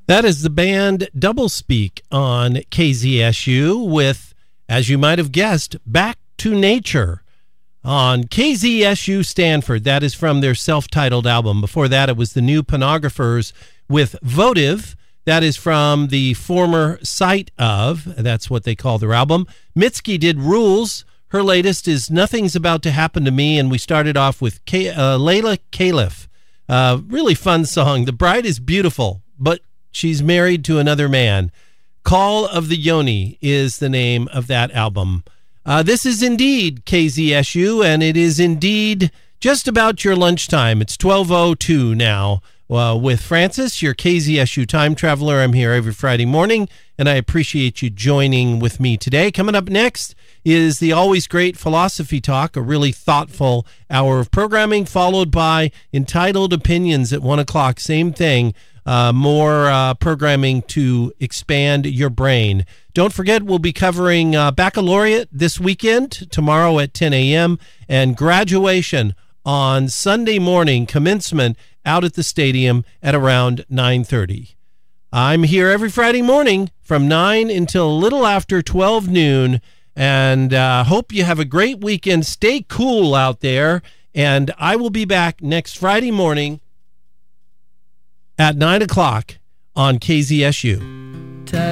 That is the band Doublespeak on KZSU with, as you might have guessed, Back to Nature on KZSU Stanford. That is from their self-titled album. Before that, it was the New Pornographers with Votive. That is from the former Sight Of. That's what they call their album. Mitski did Rules. Her latest is Nothing's About to Happen to Me, and we started off with Layla Caliph. Really fun song. The bride is beautiful, but she's married to another man. Call of the Yoni is the name of that album. This is indeed KZSU, and it is indeed just about your lunchtime. It's 12:02 now. With Francis, your KZSU time traveler. I'm here every Friday morning, and I appreciate you joining with me today. Coming up next is the always great Philosophy Talk, a really thoughtful hour of programming, followed by Entitled Opinions at 1 o'clock. Same thing. More programming to expand your brain. Don't forget, we'll be covering baccalaureate this weekend, tomorrow at 10 a.m., and graduation on Sunday morning, commencement out at the stadium at around 9:30. I'm here every Friday morning from 9 until a little after 12 noon, and hope you have a great weekend. Stay cool out there, and I will be back next Friday morning at 9 o'clock on KZSU.